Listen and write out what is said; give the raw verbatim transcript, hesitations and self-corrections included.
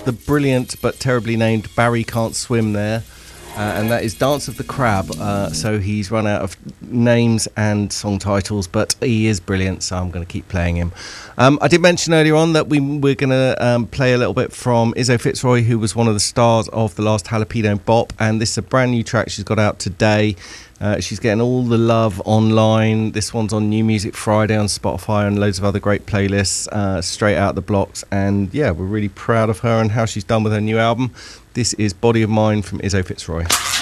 the brilliant but terribly named Barry Can't Swim there. Uh, and that is Dance of the Crab. Uh, so he's run out of names and song titles, but he is brilliant, so I'm going to keep playing him. Um, I did mention earlier on that we, we're going to um, play a little bit from Izzo Fitzroy, who was one of the stars of the last Jalapeno Bop, and this is a brand new track she's got out today. Uh, she's getting all the love online. This one's on New Music Friday on Spotify and loads of other great playlists, uh, straight out the blocks. And yeah, we're really proud of her and how she's done with her new album. This is Body of Mine from Izzo Fitzroy.